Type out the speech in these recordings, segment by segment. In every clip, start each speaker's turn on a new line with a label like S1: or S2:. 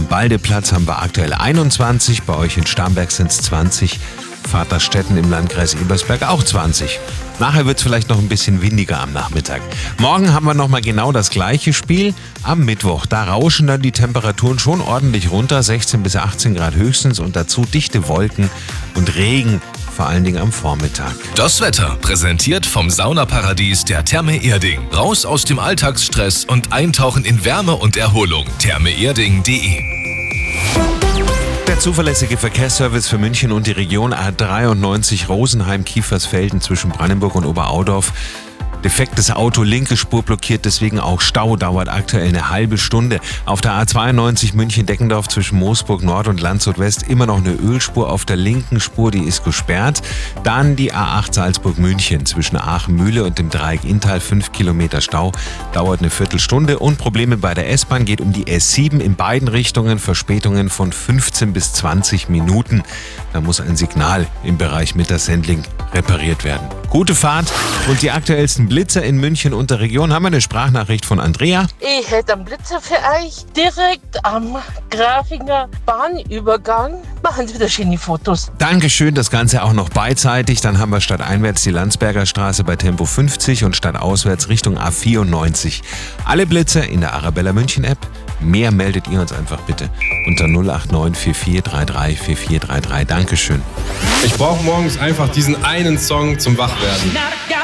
S1: Am Baldeplatz haben wir aktuell 21, bei euch in Starnberg sind es 20, Vaterstetten im Landkreis Ebersberg auch 20. Nachher wird es vielleicht noch ein bisschen windiger am Nachmittag. Morgen haben wir nochmal genau das gleiche Spiel. Am Mittwoch, da rauschen dann die Temperaturen schon ordentlich runter, 16 bis 18 Grad höchstens und dazu dichte Wolken und Regen, vor allen Dingen am Vormittag.
S2: Das Wetter präsentiert vom Saunaparadies der Therme Erding. Raus aus dem Alltagsstress und eintauchen in Wärme und Erholung. thermeerding.de.
S1: Der zuverlässige Verkehrsservice für München und die Region A93 Rosenheim-Kiefersfelden zwischen Brandenburg und Oberaudorf. Defektes Auto, linke Spur blockiert, deswegen auch Stau, dauert aktuell eine halbe Stunde. Auf der A92 München-Deckendorf zwischen Moosburg Nord und Landshut West immer noch eine Ölspur auf der linken Spur, die ist gesperrt. Dann die A8 Salzburg-München zwischen Aachen-Mühle und dem Dreieck Inntal, 5 Kilometer Stau, dauert eine Viertelstunde. Und Probleme bei der S-Bahn, geht um die S7 in beiden Richtungen, Verspätungen von 15 bis 20 Minuten. Da muss ein Signal im Bereich Mittersendling repariert werden. Gute Fahrt und die aktuellsten Blitzer in München und der Region haben wir eine Sprachnachricht von Andrea.
S3: Ich hätte einen Blitzer für euch direkt am Grafinger Bahnübergang. Machen Sie wieder schöne Fotos.
S1: Dankeschön, das Ganze auch noch beidseitig. Dann haben wir stadteinwärts die Landsberger Straße bei Tempo 50 und stadtauswärts Richtung A94. Alle Blitzer in der Arabella München App. Mehr meldet ihr uns einfach bitte unter 089 4433 4433. Dankeschön.
S4: Ich brauche morgens einfach diesen einen Song zum Wachwerden.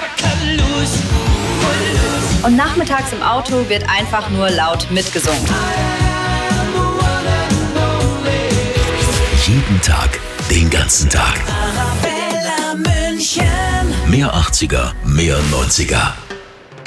S5: Und nachmittags im Auto wird einfach nur laut mitgesungen.
S2: Jeden Tag, den ganzen Tag.
S6: Arabella München.
S2: Mehr 80er, mehr 90er.